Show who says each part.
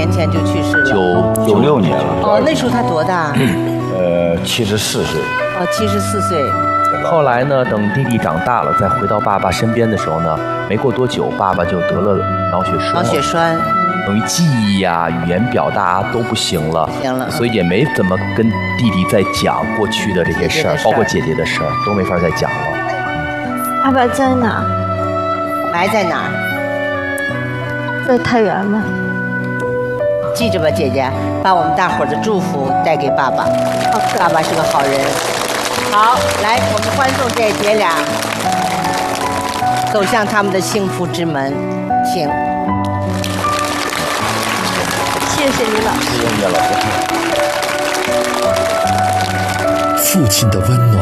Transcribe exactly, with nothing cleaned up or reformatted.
Speaker 1: 年前就去世了。
Speaker 2: 九
Speaker 3: 九六年了。
Speaker 1: 哦，那时候他多大？
Speaker 3: 呃，七十四岁。
Speaker 1: 哦，七十四岁。
Speaker 2: 后来呢，等弟弟长大了，再回到爸爸身边的时候呢，没过多久，爸爸就得了脑血栓。
Speaker 1: 脑血栓。
Speaker 2: 等于记忆呀、语言表达都不行了，
Speaker 1: 行了，
Speaker 2: 所以也没怎么跟弟弟再讲过去的这些事儿，包括姐姐的事儿，都没法再讲了。
Speaker 4: 爸爸在哪？
Speaker 1: 埋在哪儿？
Speaker 4: 在太原吗？
Speaker 1: 记着吧，姐姐，把我们大伙儿的祝福带给爸爸。爸爸是个好人。好，来，我们欢送这姐俩走向他们的幸福之门，请。
Speaker 4: 谢谢你，老师。
Speaker 3: 谢谢你，老师。
Speaker 5: 父亲的温暖